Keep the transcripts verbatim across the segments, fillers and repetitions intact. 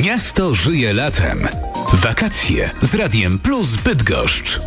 Miasto żyje latem. Wakacje z Radiem Plus Bydgoszcz.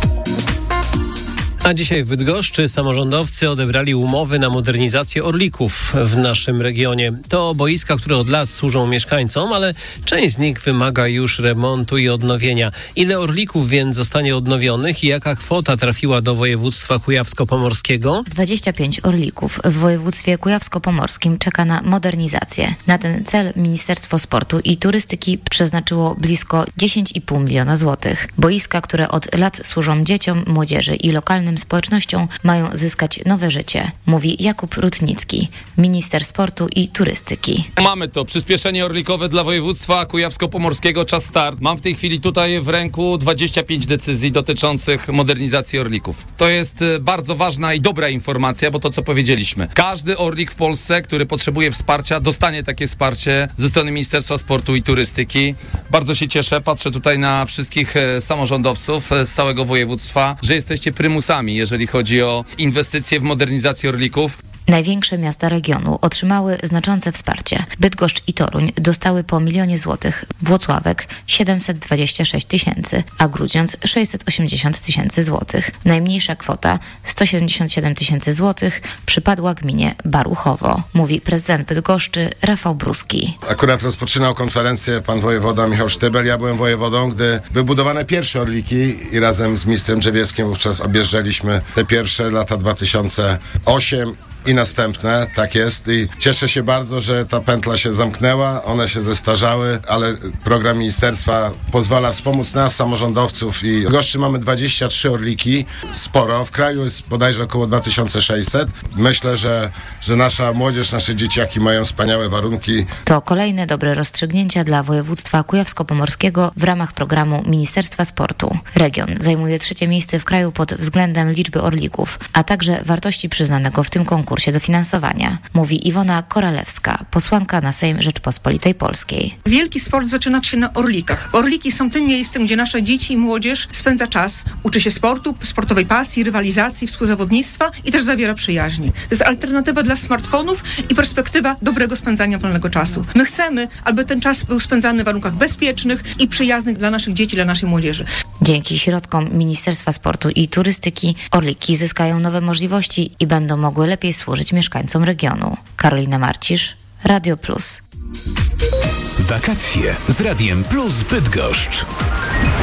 A dzisiaj w Bydgoszczy samorządowcy odebrali umowy na modernizację Orlików w naszym regionie. To boiska, które od lat służą mieszkańcom, ale część z nich wymaga już remontu i odnowienia. Ile Orlików więc zostanie odnowionych i jaka kwota trafiła do województwa kujawsko-pomorskiego? dwadzieścia pięć Orlików w województwie kujawsko-pomorskim czeka na modernizację. Na ten cel Ministerstwo Sportu i Turystyki przeznaczyło blisko dziesięć i pół miliona złotych. Boiska, które od lat służą dzieciom, młodzieży i lokalnym społecznością, mają zyskać nowe życie, mówi Jakub Rutnicki, minister sportu i turystyki. Mamy to przyspieszenie orlikowe dla województwa kujawsko-pomorskiego, czas start. Mam w tej chwili tutaj w ręku dwadzieścia pięć decyzji dotyczących modernizacji orlików. To jest bardzo ważna i dobra informacja, bo to co powiedzieliśmy. Każdy orlik w Polsce, który potrzebuje wsparcia, dostanie takie wsparcie ze strony Ministerstwa Sportu i Turystyki. Bardzo się cieszę, patrzę tutaj na wszystkich samorządowców z całego województwa, że jesteście prymusami, jeżeli chodzi o inwestycje w modernizację orlików. Największe miasta regionu otrzymały znaczące wsparcie. Bydgoszcz i Toruń dostały po milionie złotych, Włocławek siedemset dwadzieścia sześć tysięcy, a Grudziądz sześćset osiemdziesiąt tysięcy złotych. Najmniejsza kwota, sto siedemdziesiąt siedem tysięcy złotych, przypadła gminie Baruchowo, mówi prezydent Bydgoszczy Rafał Bruski. Akurat rozpoczynał konferencję pan wojewoda Michał Sztybel. Ja byłem wojewodą, gdy wybudowane pierwsze orliki i razem z ministrem Drzewieckim wówczas objeżdżaliśmy te pierwsze lata dwa tysiące ósmy i następne, tak jest, i cieszę się bardzo, że ta pętla się zamknęła, one się zestarzały, ale program ministerstwa pozwala wspomóc nas, samorządowców, i w Goszczy mamy dwadzieścia trzy orliki, sporo, w kraju jest bodajże około dwa tysiące sześćset. Myślę, że, że nasza młodzież, nasze dzieciaki mają wspaniałe warunki. To kolejne dobre rozstrzygnięcia dla województwa kujawsko-pomorskiego w ramach programu Ministerstwa Sportu. Region zajmuje trzecie miejsce w kraju pod względem liczby orlików, a także wartości przyznanego w tym konkursie dofinansowania, mówi Iwona Koralewska, posłanka na Sejm Rzeczpospolitej Polskiej. Wielki sport zaczyna się na orlikach. Orliki są tym miejscem, gdzie nasze dzieci i młodzież spędza czas, uczy się sportu, sportowej pasji, rywalizacji, współzawodnictwa i też zawiera przyjaźni. To jest alternatywa dla smartfonów i perspektywa dobrego spędzania wolnego czasu. My chcemy, aby ten czas był spędzany w warunkach bezpiecznych i przyjaznych dla naszych dzieci, dla naszej młodzieży. Dzięki środkom Ministerstwa Sportu i Turystyki orliki zyskają nowe możliwości i będą mogły lepiej służyć mieszkańcom regionu. Karolina Marcisz, Radio Plus. Wakacje z Radiem Plus Bydgoszcz.